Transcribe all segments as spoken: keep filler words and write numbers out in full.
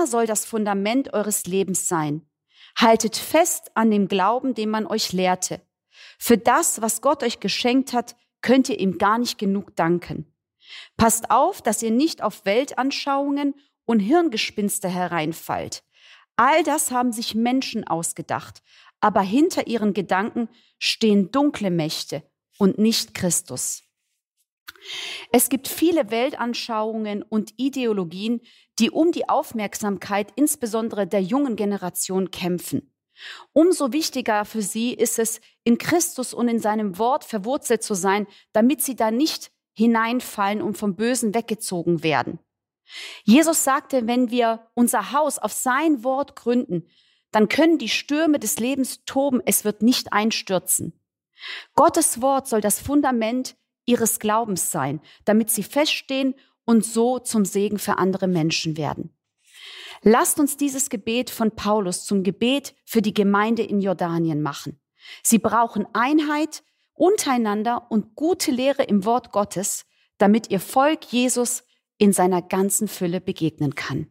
Der soll das Fundament eures Lebens sein. Haltet fest an dem Glauben, den man euch lehrte. Für das, was Gott euch geschenkt hat, könnt ihr ihm gar nicht genug danken. Passt auf, dass ihr nicht auf Weltanschauungen und Hirngespinste hereinfallt. All das haben sich Menschen ausgedacht, aber hinter ihren Gedanken stehen dunkle Mächte und nicht Christus. Es gibt viele Weltanschauungen und Ideologien, die um die Aufmerksamkeit insbesondere der jungen Generation kämpfen. Umso wichtiger für sie ist es, in Christus und in seinem Wort verwurzelt zu sein, damit sie da nicht hineinfallen und vom Bösen weggezogen werden. Jesus sagte, wenn wir unser Haus auf sein Wort gründen, dann können die Stürme des Lebens toben, es wird nicht einstürzen. Gottes Wort soll das Fundament ihres Glaubens sein, damit sie feststehen und so zum Segen für andere Menschen werden. Lasst uns dieses Gebet von Paulus zum Gebet für die Gemeinde in Jordanien machen. Sie brauchen Einheit untereinander und gute Lehre im Wort Gottes, damit ihr Volk Jesus in seiner ganzen Fülle begegnen kann.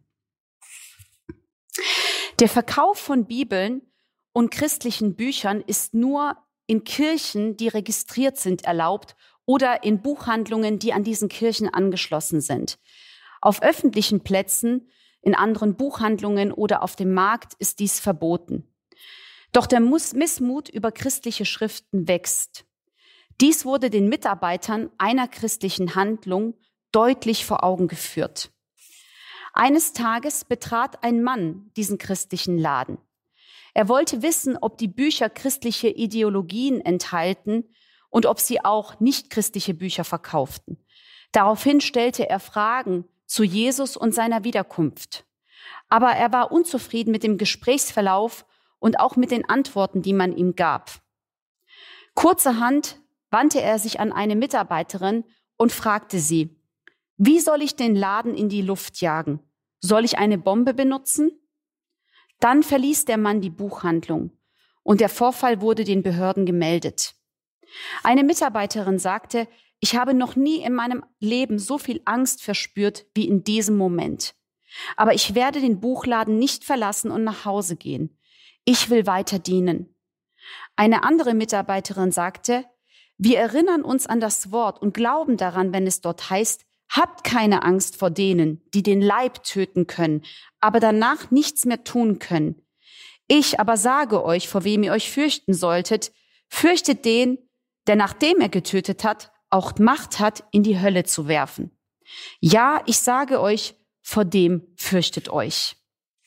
Der Verkauf von Bibeln und christlichen Büchern ist nur in Kirchen, die registriert sind, erlaubt oder in Buchhandlungen, die an diesen Kirchen angeschlossen sind. Auf öffentlichen Plätzen, in anderen Buchhandlungen oder auf dem Markt ist dies verboten. Doch der Missmut über christliche Schriften wächst. Dies wurde den Mitarbeitern einer christlichen Handlung deutlich vor Augen geführt. Eines Tages betrat ein Mann diesen christlichen Laden. Er wollte wissen, ob die Bücher christliche Ideologien enthalten und ob sie auch nicht-christliche Bücher verkauften. Daraufhin stellte er Fragen zu Jesus und seiner Wiederkunft. Aber er war unzufrieden mit dem Gesprächsverlauf und auch mit den Antworten, die man ihm gab. Kurzerhand wandte er sich an eine Mitarbeiterin und fragte sie: Wie soll ich den Laden in die Luft jagen? Soll ich eine Bombe benutzen? Dann verließ der Mann die Buchhandlung und der Vorfall wurde den Behörden gemeldet. Eine Mitarbeiterin sagte: Ich habe noch nie in meinem Leben so viel Angst verspürt wie in diesem Moment. Aber ich werde den Buchladen nicht verlassen und nach Hause gehen. Ich will weiter dienen. Eine andere Mitarbeiterin sagte: Wir erinnern uns an das Wort und glauben daran, wenn es dort heißt: Habt keine Angst vor denen, die den Leib töten können, aber danach nichts mehr tun können. Ich aber sage euch, vor wem ihr euch fürchten solltet: Fürchtet den, der nachdem er getötet hat, auch Macht hat, in die Hölle zu werfen. Ja, ich sage euch, vor dem fürchtet euch.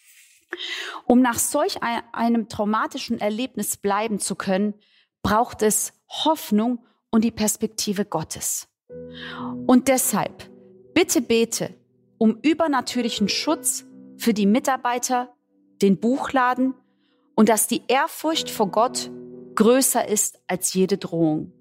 Um nach solch einem traumatischen Erlebnis bleiben zu können, braucht es Hoffnung und die Perspektive Gottes. Und deshalb, bitte bete um übernatürlichen Schutz für die Mitarbeiter, den Buchladen und dass die Ehrfurcht vor Gott größer ist als jede Drohung.